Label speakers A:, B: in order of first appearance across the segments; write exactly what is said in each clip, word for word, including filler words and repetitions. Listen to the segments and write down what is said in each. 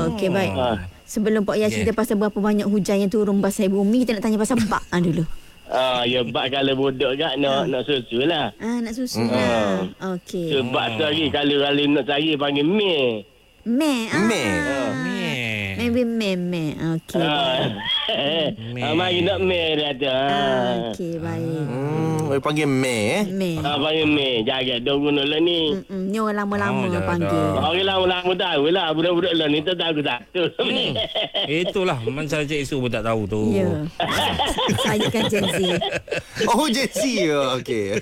A: Okey, baik.
B: Ha.
A: Sebelum Pak Yas
C: Okey.
A: cerita pasal berapa banyak hujan yang turun basah bumi, kita nak tanya pasal bak ah, dulu.
B: Ah, ya bak kalau budak gak nak nak susu lah.
A: Ah, nak susu
B: Hmm.
A: lah. Okey.
B: Sebab sehari kalau kalau nak cari panggil me.
A: Me. Ah.
D: Me.
C: Meh.
A: Maybe me me. Okey.
B: Ah.
C: Me.
B: Ah, mari nak me dia tu.
A: Ah,
B: Ah.
A: okey, baik.
D: Hmm, dia panggil me eh.
A: Me.
B: Ah, panggil me. Jaga dong guna lah ni.
A: Mm-mm. Ni orang lama-lama
C: Oh, dah,
A: panggil.
C: dah.
B: Orang lama-lama tahu lah. Budak-budak lah ni tak tahu satu.
C: Itulah macam Cik Su pun tak tahu tu.
A: Ya. Saya kan Gen Z.
D: Oh, Jessie. Okey.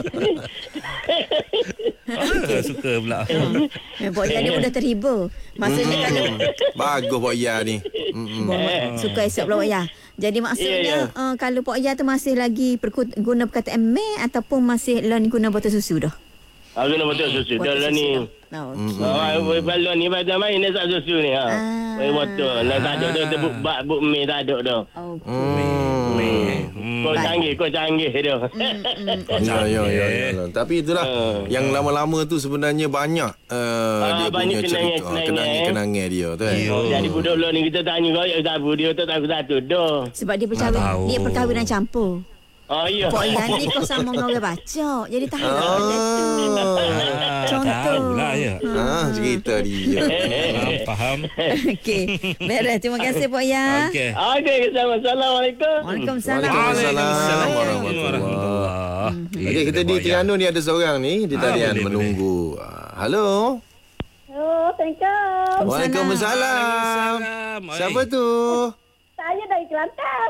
C: Ah, suka pula.
A: Eh, Pak Yas ni mudah terhibur. Maksudnya kalau
D: Hmm. Bagus Pak Ya ni. Hmm.
A: Buat- suka esok pula Pak Yas. Jadi maksudnya
B: Ya, ya.
A: uh, kalau Pak Yas tu masih lagi perku- guna perkataan me ataupun masih learn guna botol susu dah.
B: Aku nak betul susu. Dah
A: Botol
B: lah
A: susu
B: ni.
A: dah. Oh, okey.
B: Ah, balon ni pada main nak tak susu ni. Ha.
A: Ah.
B: Eh, betul. Nak tak ada dah tebuk bak buk me tak ada dah.
A: Okey.
C: Meh. Hmm.
B: Kau canggih, kau canggih dah.
D: Ya, ya, ya, ya. Tapi itulah
B: Ah.
D: yang lama-lama tu sebenarnya banyak uh,
B: Ah,
D: dia
B: banyak
D: punya cerita,
B: kenangan-kenangan,
D: ah, kenangan-kenangan dia tu kan.
C: Ya.
B: Jadi budak lo ni kita tanya kau ya siapa dia tak tahu satu dah.
A: Sebab dia berkahwin,
C: tahu.
A: dia perkahwinan campur.
B: Oh ya.
A: Pak Yas ni kau sama dengan orang bacok. Jadi tahu lah benda tu.
D: Ah,
C: Ah,
A: Contoh.
C: tahulah ya.
D: ah, cerita dia.
C: Faham, faham.
A: Okey. Beres. Terima kasih Pak Yas.
C: Okey.
B: Okey, Assalamualaikum.
A: Waalaikumsalam.
D: Waalaikumsalam warahmatullahi.
C: warahmatullahi.
D: Okey, kita di Terengganu ni ada seorang ni di
C: Ah,
D: talian
C: boleh,
D: menunggu. Ah, Halo.
E: Oh, Assalamualaikum.
D: Waalaikumsalam.
C: Waalaikumsalam.
D: Siapa tu?
E: Saya dari Kelantan.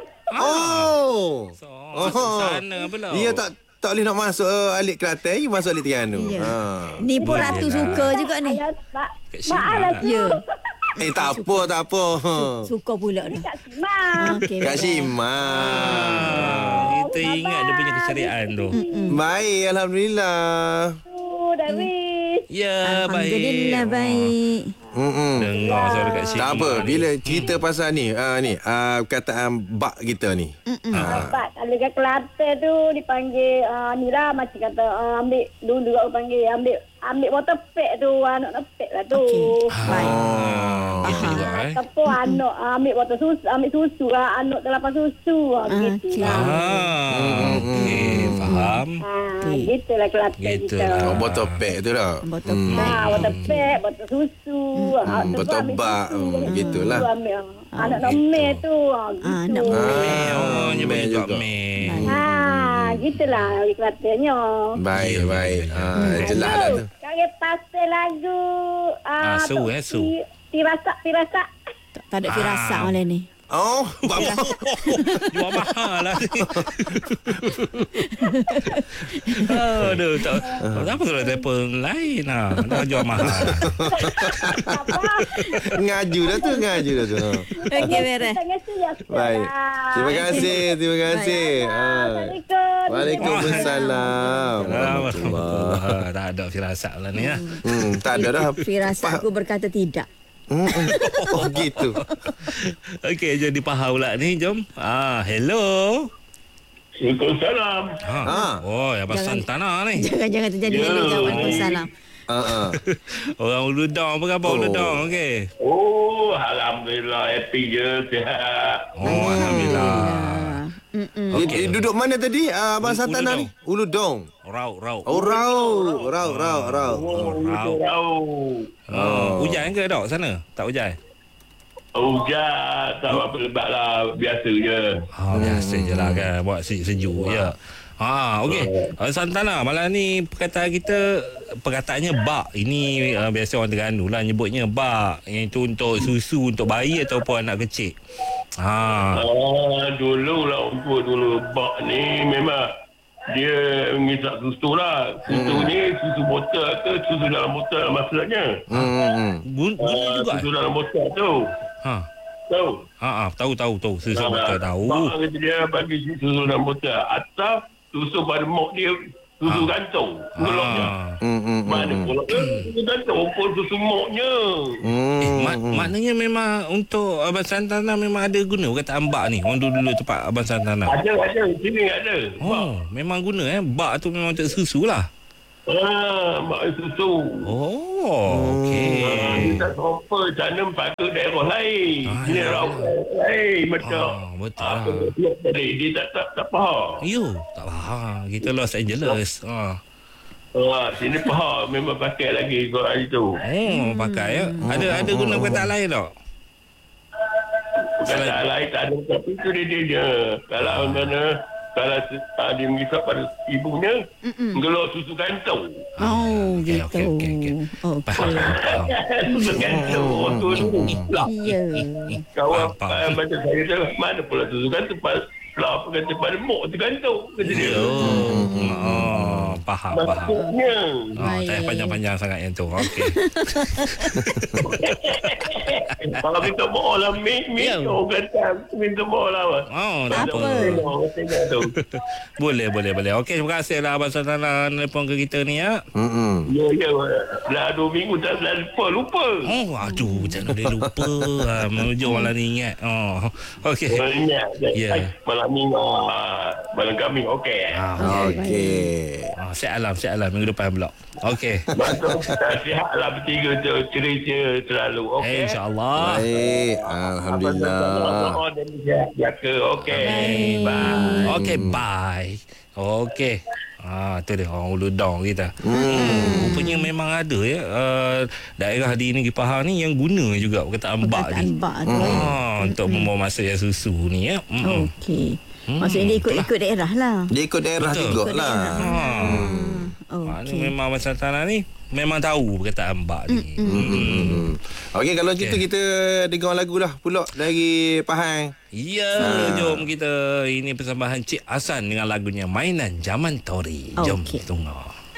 D: Oh.
C: So,
D: Oh.
C: sana pula.
D: Dia tak tak boleh nak masuk uh, Alik Kelantan, you masuk Alik Terengganu.
A: Ya.
D: Ha.
A: Ni pun
C: Boleh
A: Ratu
C: lah.
A: suka juga ni.
E: Ayah, Mak.
C: Kat
E: Mak
C: Simang
E: lah
C: lah.
E: tu.
A: Ya.
D: Eh tak apa, tak apa.
A: Suka pula dah.
E: Kat Simang.
A: Okey.
D: Kak
A: beres.
D: Simang.
C: Ah, kita ingat dia punya keseriaan tu.
D: Baik, alhamdulillah.
E: Tu, dari.
C: Ya, baik.
A: Alhamdulillah baik.
D: Hmm.
C: Dengar suara kat sini.
D: Tak apa, bila cerita pasal ni, ah ni, ah perkataan bak kita ni. Ah.
E: Dapat. Kalau kat Kelantan tu dipanggil uh, ni lah macam kata uh, ambil dulu orang panggil ambil ambil water pack tu anak pek lah tu.
A: Okey. Baik.
C: Ah, gitu juga eh.
E: Ataupun anak uh, ambil water susu ambil susu lah anak delapan susu uh, gitu
A: Okey.
E: lah.
C: Ah, okey, faham.
E: Ha, gitulah Kelantan
C: Gitu
E: kita.
C: lah.
D: Oh, botol pack tu dah.
A: Botol
D: Hmm.
A: pack.
E: Ha, water pack, botol susu. Ha, tu
D: botol
E: ambil
D: bak,
E: susu.
D: hmm, gitulah.
E: Tu ambil, ah.
A: Ah,
E: Anak nak
C: gitu.
E: meh tu. Ha,
A: Ah,
E: gitu.
A: nak
C: Meh, oh,
D: Meh
C: nyebut juga
D: juga.
C: meh.
E: Ha, gitulah Kelantannya.
D: Baik, baik. Ah,
A: Hmm.
D: jelas dah tu.
E: Kaya pasal lagu
C: Ah,
E: ah,
C: su,
E: tu,
C: eh, su.
E: Ti- Tirasak, tirasak.
A: Tak, tak ada firasat
C: Ah.
A: malam ni.
D: Oh, bak
C: Jual mahal lah ni. Aduh, tak. Kenapa kalau telefon lain lah? Dah jual mahal.
D: ngaju dah tu, ngaju dah tu.
A: Okey, beres.
E: Tanya tu ya.
D: Baik. Terima kasih, terima kasih. Ah.
E: Assalamualaikum.
D: Waalaikumsalam. Warahmatullahi.
C: Ah, tak ada firasat lah ni ya.
D: Hmm, tak ada dah.
A: Firasatku berkata tidak.
D: Hmm, hmm. Oh, gitu.
C: Okey, jadi faham pula ni. Jom. Ah, hello.
B: Waalaikumsalam.
C: Ha.
D: Ah.
C: Oh, Abang
A: Jangan-
C: Santana ni.
A: Jangan-jangan terjadi hello jawab Waalaikumsalam.
D: Ah, ah.
C: Orang Ulu Dong. Apa khabar Ulu
D: Oh.
C: Dong? Okey.
B: Oh, alhamdulillah happy je sihat.
C: Oh, Alhamdulillah.
A: Mm-mm.
D: Okay. Duduk mana tadi? Ah, Abang
C: Ulu
D: Santana
C: Dong.
D: ni? Ulu Dong.
C: Rauk, rauk.
D: Oh, rau. Rau, rau, rau.
C: Oh, rauk.
B: Oh,
C: Oh. Hujan ke dok sana? Tak hujan?
B: hujan tak apa lebat lah, biasa je.
C: Ha, biasa je lah kan. Buat sejuk je. Ha, okey. Uh, Santana, malam ni perkataan kita, perkataannya bak. Ini uh, biasa orang Terengganu lah nyebutnya bak. Yang itu untuk susu, untuk bayi ataupun anak kecil. Ha.
B: Ah, dulu lah untuk dulu bak ni memang dia ngisap susu lah. Susu
D: Hmm.
B: ni susu botol ke susu dalam botol lah maksudnya.
D: Hmm, hmm.
C: Gun, guna
B: Ah,
C: juga.
B: susu dalam botol tu.
C: Ha.
B: Tahu?
C: Ha, ha, tahu tahu tahu. Susu botol tahu.
B: Bak kata dia bagi susu dalam botol atau susu pada mok dia susu
C: Ah.
B: gantung. Goloknya.
C: Ha.
D: Hmm, hmm,
B: Mana
D: hmm.
B: golok dia susu gantung pun susu moknya.
D: Hmm,
C: Eh, mak, maknanya memang untuk Abang Santana memang ada guna perkataan bak ni. Orang dulu-dulu tempat Abang Santana.
B: Ada, ada. Sini ada.
C: Oh, memang guna eh. Bak tu memang untuk susu lah.
B: Ah, mak susu.
C: Oh, okey.
B: Ah, dia tak serumpa sana patut daerah lain.
C: Ah,
B: Ini
C: ya,
B: daerah lain betul.
C: Ah, betul
B: Ah,
C: lah.
B: dia, dia, dia tak tak tak faham.
C: Yo, tak faham. Kita Los Angeles. Ha.
B: Ah, sini faham memang pakai lagi Quran itu.
C: Oh, pakai ya. Ada ada guna perkataan lain tak?
B: Perkataan lain tak ada, tapi itu dia dia je. Kalau mana kalau uh, dia mengisap pada ibunya, gelok susu kantong.
A: Oh,
C: Okey,
A: gitu.
C: okey, okey, okey.
A: Okey.
B: Susu kantong tu tu. Lah.
A: Ya.
B: Kawan
C: Faham, faham.
B: uh, macam saya tu, mana pula susu kantong? Pas- Lah apa kata pada mok tu kantong. Kata dia.
C: Oh, oh, faham, faham.
B: Maksudnya.
C: Oh, tak payah
A: Baik.
C: panjang-panjang sangat yang tu. Okey.
B: Kalau minta maaf lah, Mik, Mik.
C: Ya.
B: Orang kata, minta maaf lah. Abang.
C: Oh, tak apa.
B: Orang tengok tu.
C: Boleh, boleh, boleh. Okey, terima kasih lah Abang Sultana nelfon ke kita ni ya.
D: Hmm.
B: Ya, ya. Dah dua minggu tak dah lupa, lupa.
C: Oh, aduh, macam mana boleh lupa. Ah, menuju malah ni ingat. Oh, okey.
B: Oh, ingat.
C: Ya.
B: Ay, malam ni, ah, malam kami, okey.
C: Ah,
D: Okey.
C: ah, siap alam, siap alam. Minggu depan pula. Okey.
B: Betul, kita sihatlah bertiga tu cerita selalu, okey?
C: Eh, InsyaAllah.
D: Baik. Alhamdulillah.
B: Oh, dan sihat, jaga, okey.
C: Bye. Okey, bye. Okey. Ah, tu dia orang Ulu Dong kita. Hmm. Rupanya memang ada ya uh, daerah di Negeri Pahang ni yang guna juga perkataan bak
A: Perkataan
C: ni.
A: bak tu. eh.
C: Ah, untuk membawa masa yang susu ni ya. Hmm.
A: Okey.
C: Hmm,
A: Maksudnya dia ikut-ikut daerah lah.
D: Dia ikut daerah
C: Betul.
D: jugalah.
C: Hmm.
A: Okey.
C: Okay. Memang Abang Sultana ni memang tahu perkataan bak ni. Hmm.
D: Hmm. Okey, kalau
C: Okey.
D: gitu kita dengar lagu dah pula dari Pahang.
C: Ya, jom kita ini persembahan Cik Hasan dengan lagunya Mainan Zaman Tori. Jom
A: Okey.
C: tunggu.